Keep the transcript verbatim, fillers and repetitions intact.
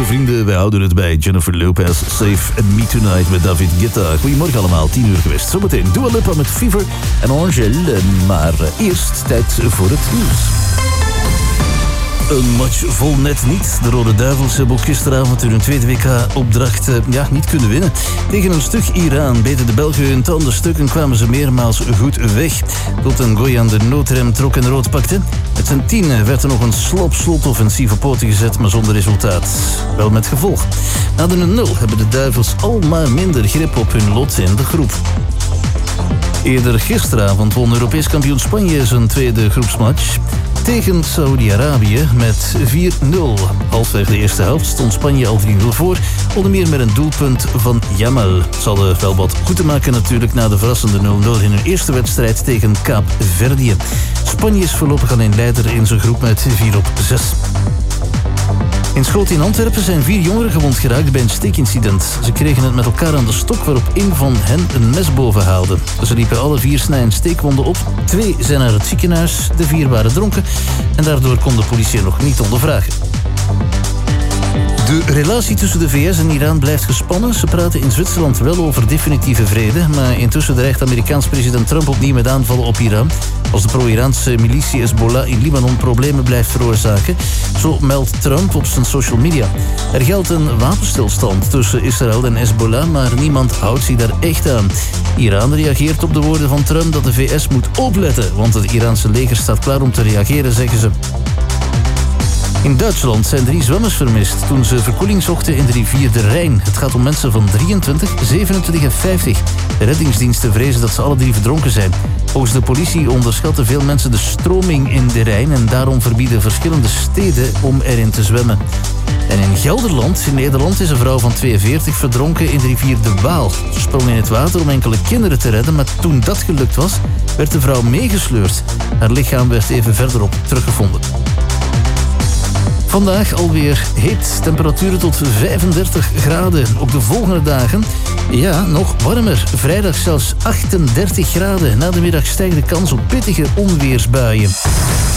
vrienden. Wij houden het bij Jennifer Lopez, Safe and Me Tonight met David Guetta. Goedemorgen allemaal, tien uur geweest. Zometeen Dua Lipa met Fever en Angèle. Maar eerst tijd voor het nieuws. Een match vol net niet. De Rode Duivels hebben ook gisteravond hun tweede W K-opdracht uh, ja, niet kunnen winnen. Tegen een stug Iran beten de Belgen hun tanden stuk en kwamen ze meermaals goed weg. Tot een Goyan de noodrem trok en rood pakte. Met zijn tien werd er nog een slop-slot-offensief op poten gezet, maar zonder resultaat. Wel met gevolg. Na de nul hebben de Duivels al maar minder grip op hun lot in de groep. Eerder gisteravond won Europees kampioen Spanje zijn tweede groepsmatch tegen Saudi-Arabië met vier nul. Halfweg de eerste helft stond Spanje al drie nul voor, onder meer met een doelpunt van Yamal. Ze hadden wel wat goed te maken natuurlijk na de verrassende nul nul in hun eerste wedstrijd tegen Kaapverdië. Spanje is voorlopig alleen leider in zijn groep met vier op zes. In Schoten in Antwerpen zijn vier jongeren gewond geraakt bij een steekincident. Ze kregen het met elkaar aan de stok waarop een van hen een mes boven haalde. Ze liepen alle vier snij- en steekwonden op. Twee zijn naar het ziekenhuis, de vier waren dronken en daardoor kon de politie er nog niet ondervragen. De relatie tussen de V S en Iran blijft gespannen. Ze praten in Zwitserland wel over definitieve vrede, maar intussen dreigt Amerikaans president Trump opnieuw met aanvallen op Iran als de pro-Iraanse militie Hezbollah in Libanon problemen blijft veroorzaken. Zo meldt Trump op zijn social media. Er geldt een wapenstilstand tussen Israël en Hezbollah, maar niemand houdt zich daar echt aan. Iran reageert op de woorden van Trump dat de V S moet opletten, want het Iraanse leger staat klaar om te reageren, zeggen ze. In Duitsland zijn drie zwemmers vermist toen ze verkoeling zochten in de rivier de Rijn. Het gaat om mensen van drieëntwintig, zevenentwintig en vijftig. De reddingsdiensten vrezen dat ze alle drie verdronken zijn. Volgens de politie onderschatten veel mensen de stroming in de Rijn en daarom verbieden verschillende steden om erin te zwemmen. En in Gelderland, in Nederland, is een vrouw van tweeënveertig verdronken in de rivier de Waal. Ze sprong in het water om enkele kinderen te redden, maar toen dat gelukt was, werd de vrouw meegesleurd. Haar lichaam werd even verderop teruggevonden. Vandaag alweer heet, temperaturen tot vijfendertig graden. Ook de volgende dagen, ja, nog warmer. Vrijdag zelfs achtendertig graden. Na de middag stijgt de kans op pittige onweersbuien.